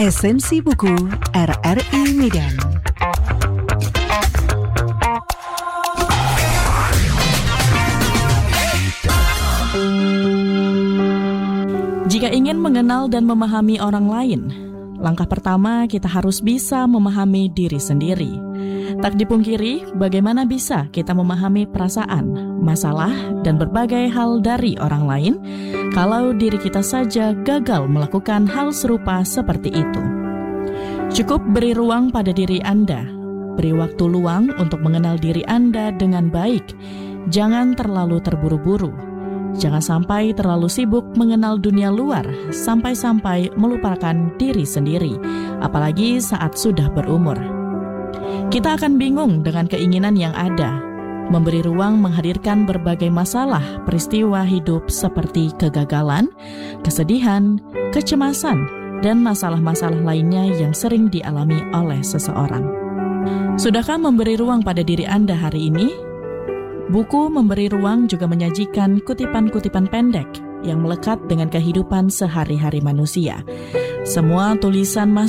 Esensi buku RRI Medan. Jika ingin mengenal dan memahami orang lain, langkah pertama kita harus bisa memahami diri sendiri. Tak dipungkiri, bagaimana bisa kita memahami perasaan, masalah, dan berbagai hal dari orang lain kalau diri kita saja gagal melakukan hal serupa seperti itu. Cukup beri ruang pada diri Anda, beri waktu luang untuk mengenal diri Anda dengan baik. Jangan terlalu terburu-buru. Jangan sampai terlalu sibuk mengenal dunia luar sampai-sampai melupakan diri sendiri, apalagi saat sudah berumur. Kita akan bingung dengan keinginan yang ada, memberi ruang menghadirkan berbagai masalah peristiwa hidup seperti kegagalan, kesedihan, kecemasan, dan masalah-masalah lainnya yang sering dialami oleh seseorang. Sudahkah memberi ruang pada diri Anda hari ini? Buku Memberi Ruang juga menyajikan kutipan-kutipan pendek yang melekat dengan kehidupan sehari-hari manusia. Semua tulisan